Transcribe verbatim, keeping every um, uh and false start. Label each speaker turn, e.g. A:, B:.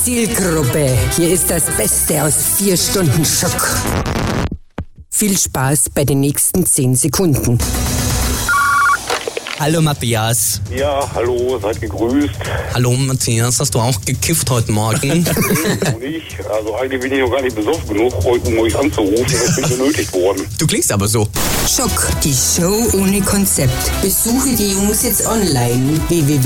A: Zielgruppe, hier ist das Beste aus vier Stunden Schock. Viel Spaß bei den nächsten zehn Sekunden.
B: Hallo Matthias.
C: Ja, hallo, seid gegrüßt.
B: Hallo Matthias, hast du auch gekifft heute Morgen?
C: Nee, noch nicht. Also eigentlich bin ich noch gar nicht besoffen genug, um euch anzurufen. Das bin benötigt worden.
B: Du klingst aber so.
A: Schock, die Show ohne Konzept. Besuche die Jungs jetzt online. w w w